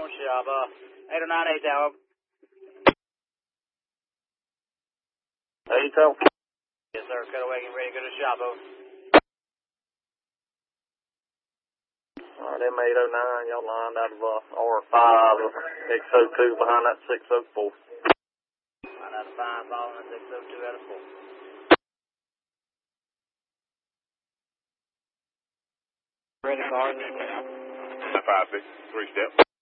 Shop, 8098 Tower. 80 Tower. Yes, sir. Cutaway, getting ready to go to the shop, over. Alright, M809, y'all lined out of R5, X02 behind that 604. Line out of 5, following the 602 out of 4. Ready, car. 5-6, 3 step.